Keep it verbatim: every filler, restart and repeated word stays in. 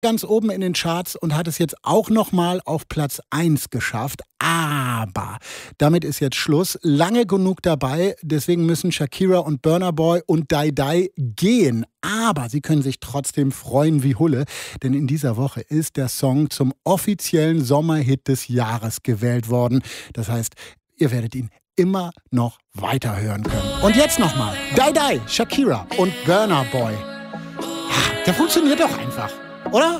ganz oben in den Charts und hat es jetzt auch nochmal auf Platz eins geschafft. Aber damit ist jetzt Schluss. Lange genug dabei. Deswegen müssen Shakira und Burna Boy und Dai Dai gehen. Aber sie können sich trotzdem freuen wie Hulle. Denn in dieser Woche ist der Song zum offiziellen Sommerhit des Jahres gewählt worden. Das heißt, ihr werdet ihn immer noch weiterhören können. Und jetzt nochmal. Dai Dai, Shakira und Burna Boy. Der funktioniert doch einfach, oder?